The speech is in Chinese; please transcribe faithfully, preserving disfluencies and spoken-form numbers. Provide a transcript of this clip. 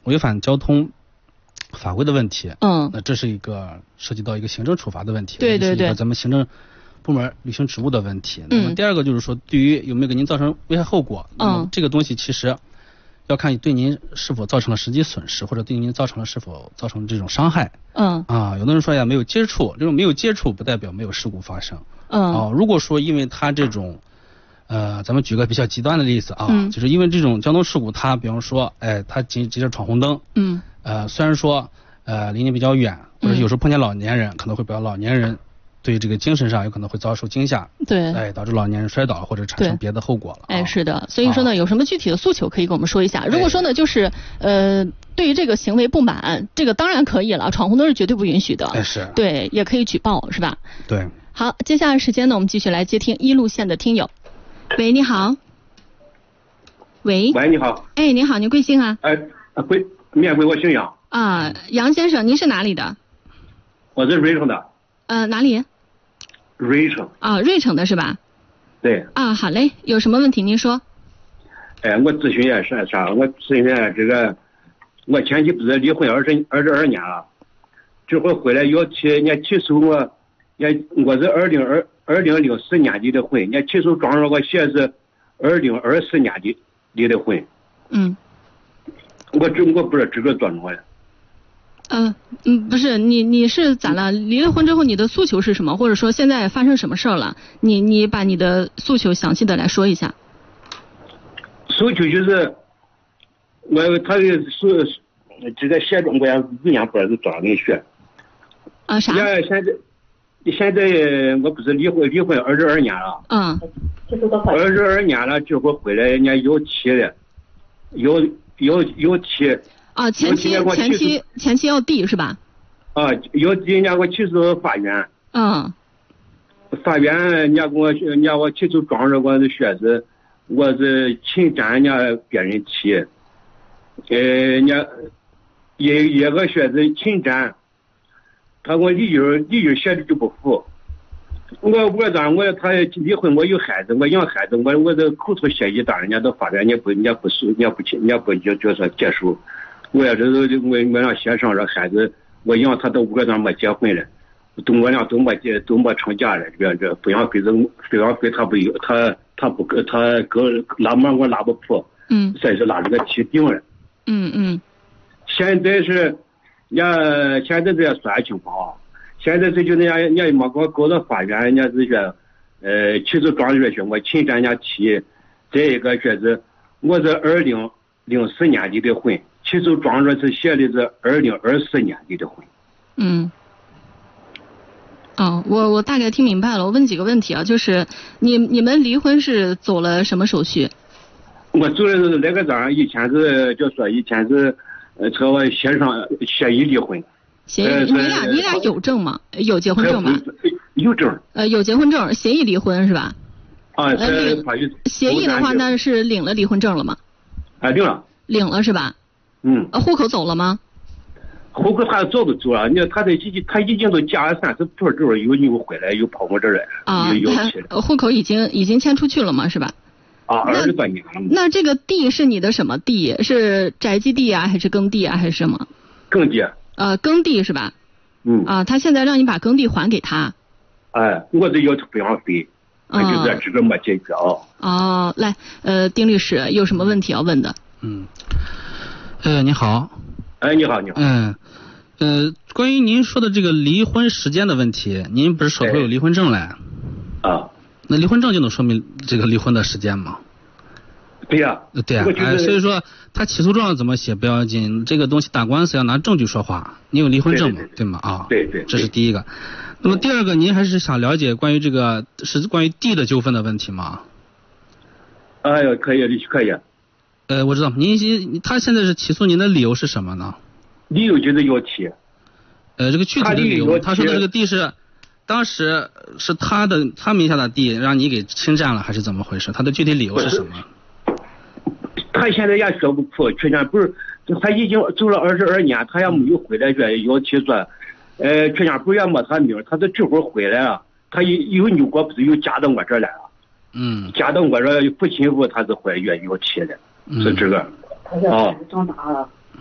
违反交通法规的问题， 嗯， 那这是一个涉及到一个行政处罚的问题， 对对对， 咱们行政部门履行职务的问题。那么第二个就是说，对于有没有给您造成危害后果，嗯，那么这个东西其实要看对您是否造成了实际损失，或者对您造成了是否造成这种伤害。 嗯， 啊，有的人说呀，没有接触，这种没有接触不代表没有事故发生。 嗯， 啊，如果说因为他这种，呃，咱们举个比较极端的例子啊， 嗯， 就是因为这种交通事故，他比方说，哎，他急急着闯红灯， 嗯， 呃，虽然说呃离您比较远，或者有时候碰见老年人，嗯，可能会把老年人对这个精神上有可能会遭受惊吓， 对， 哎，导致老年人摔倒或者产生别的后果了。 哎，是的，所以说呢，啊，有什么具体的诉求可以跟我们说一下？如果说呢，就是呃，对于这个行为不满，这个当然可以了，闯红灯是绝对不允许的。 哎，是。 对，也可以举报，是吧？ 对。 好，接下来时间呢，我们继续来接听一路线的听友。喂，你好。喂。 喂，你好。 哎，你好，您贵姓啊？ 哎，贵，面贵，我姓杨。 啊，杨先生，您是哪里的？ 我是瑞城的。 呃，哪里？ 瑞城。 啊，瑞城的是吧？ 对。 啊，好嘞，有什么问题您说。 哎，我咨询一下啥啥？我咨询一下这个，我前妻不是离婚二十二十二年了，这会回来要起，人家起诉我，人家我是二零二二零零四年离的婚，人家起诉状上我写是二零二四年离离的婚。 嗯。 我这我不是资格做什么呀？ 嗯嗯，不是你你是咋了？离了婚之后你的诉求是什么？或者说现在发生什么事儿了？你你把你的诉求详细的来说一下。 诉求就是我他的是这个写中国语言不知道是多少人学。 啊啥？ 现在现在我不是离婚离婚二十二年了。 嗯。 二十二年了，这会回来人家有妻了，有有有妻。 啊，前期前期前期要递是吧？ 啊，有人家给我起诉法院。 嗯。 法院人家给我人家我起诉状上我是写是我是侵占人家别人妻，呃，人家也也个写是侵占，他给我理由理由写的就不符。我我当我他离婚我有孩子我养孩子我我这口头协议当人家到法院人家不人家不诉人家不人家不就就说结束。我也是我我俩协商着孩子我养他都五个咱没结婚了，都我俩都没结都没成家了，这这抚养费这抚养费他不有他他不他哥拉忙我拉不破。 嗯。 所以是拉这个提定了。 嗯嗯。 现在是人家现在这样算情况啊，现在这就人家人家没给我告到法院，人家是说呃起诉状里说我侵占人家妻，再一个说是我是二零零四年离的婚，起诉状上是写的是二零二四年离的婚。 嗯。哦，我我大概听明白了。我问几个问题啊，就是你你们离婚是走了什么手续？ 我走的是那个章，以前是就说以前是呃和我协商协议离婚。 协议？呃、你俩你俩有证吗？有结婚证吗？ 有证。 呃，有结婚证，协议离婚是吧？ 啊， 呃，协议的话，那是领了离婚证了吗？ 啊，领了。 领了是吧？ 嗯。 呃，户口走了吗？ 户口他早都走了，你他的已经他已经都加了三十多周，又又回来又跑我这儿来， 啊， 又他户口已经已经迁出去了吗？是吧？ 啊，二十多年了。 那这个地是你的什么地？是宅基地啊，还是耕地啊，还是什么？ 耕地。 呃，耕地是吧？ 嗯。 啊，他现在让你把耕地还给他。 哎，我这要抚养费，那就是这个没解决啊。 哦，来，呃，丁律师有什么问题要问的？ 嗯。呃，你好。 哎，你好，你好。 嗯，呃，关于您说的这个离婚时间的问题，您不是手头有离婚证嘞？ 啊。 那离婚证就能说明这个离婚的时间吗？ 对呀、 啊。对呀、啊哎，所以说他起诉状怎么写不要紧，这个东西打官司要拿证据说话。你有离婚证吗？ 对, 对, 对, 对吗？啊。 对 对, 对。 这是第一个。那么第二个，您还是想了解关于这个是关于地的纠纷的问题吗？ 哎呦，可以，可以。 呃，我知道，您他现在是起诉您的理由是什么呢？ 理由就是要提。 呃，这个具体的理由，他说的这个地是当时是他的他名下的地，让你给侵占了，还是怎么回事？他的具体理由是什么？ 他现在也说不出，确实不是，他已经走了二十二年，他也没有回来说要提说，呃，确实不也没他名，他是这会儿回来了，他有有女国不是又嫁到我这儿来了， 嗯， 嫁到我这儿父亲屋他是怀孕要提的，是这个。 他现在孩子长大了。